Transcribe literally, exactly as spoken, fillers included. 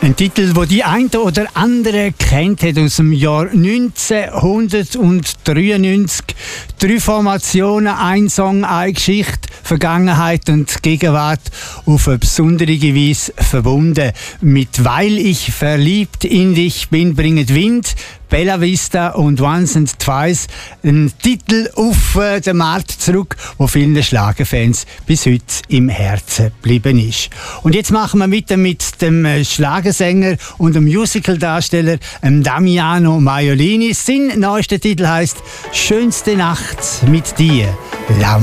Ein Titel, wo die eine oder andere kennt hat, aus dem Jahr neunzehnhundertdreiundneunzig. Drei Formationen, ein Song, eine Geschichte, Vergangenheit und Gegenwart auf eine besondere Weise verbunden. Mit «Weil ich verliebt in dich bin» bringt Wind, Bella Vista und Once and Twice ein Titel auf äh, den Markt zurück, wo vielen Schlagerfans bis heute im Herzen geblieben ist. Und jetzt machen wir mit, mit dem Schlagersänger und dem Musicaldarsteller ähm, Damiano Maiolini. Sein neuester Titel heißt «Schönste Nacht mit dir».